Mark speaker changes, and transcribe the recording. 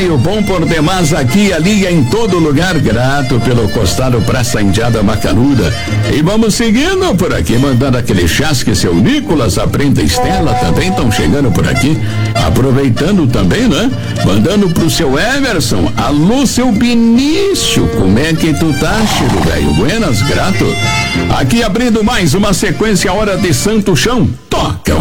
Speaker 1: velho, bom por demais aqui, ali e em todo lugar, grato pelo costado Praça Indiada Macanuda. E vamos seguindo por aqui, mandando aquele chasque, seu Nicolas, a Prenda Estela também estão chegando por aqui, aproveitando também, né? Mandando pro seu Emerson, alô, seu Benício, como é que tu tá, Chico, velho? Buenas, grato. Aqui abrindo mais uma sequência, Hora de Santo Chão, toca o